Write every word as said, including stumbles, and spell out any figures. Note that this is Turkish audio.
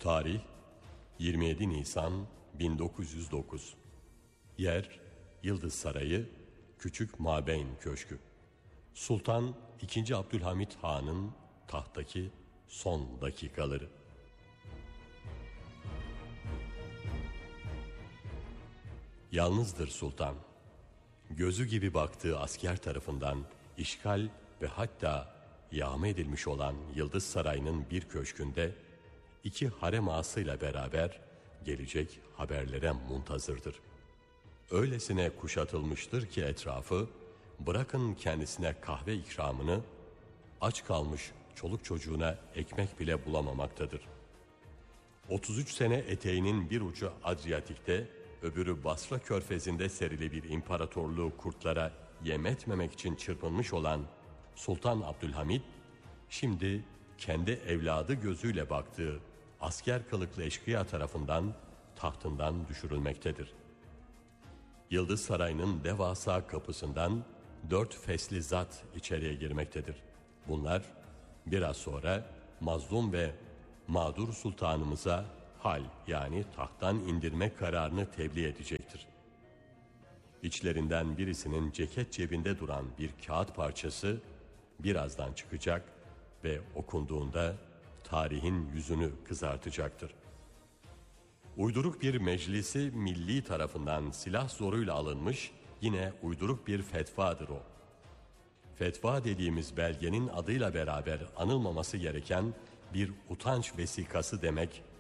Tarih yirmi yedi Nisan bin dokuz yüz dokuz. Yer Yıldız Sarayı, Küçük Mabeyn Köşkü. Sultan ikinci. Abdülhamit Han'ın tahttaki son dakikaları. Yalnızdır sultan. Gözü gibi baktığı asker tarafından işgal ve hatta yağma edilmiş olan Yıldız Sarayı'nın bir köşkünde iki harem ağasıyla beraber gelecek haberlere muntazırdır. Öylesine kuşatılmıştır ki etrafı, bırakın kendisine kahve ikramını, aç kalmış çoluk çocuğuna ekmek bile bulamamaktadır. otuz üç sene eteğinin bir ucu Adriyatik'te, öbürü Basra körfezinde serili bir imparatorluğu kurtlara yem etmemek için çırpınmış olan Sultan Abdülhamit, şimdi kendi evladı gözüyle baktığı asker kılıklı eşkıya tarafından tahtından düşürülmektedir. Yıldız Sarayı'nın devasa kapısından dört fesli zat içeriye girmektedir. Bunlar biraz sonra mazlum ve mağdur sultanımıza hal, yani tahttan indirme kararını tebliğ edecektir. İçlerinden birisinin ceket cebinde duran bir kağıt parçası birazdan çıkacak ve okunduğunda tarihin yüzünü kızartacaktır. Uyduruk bir meclisi milli tarafından silah zoruyla alınmış yine uyduruk bir fetvadır o. Fetva dediğimiz belgenin adıyla beraber anılmaması gereken bir utanç vesikası demek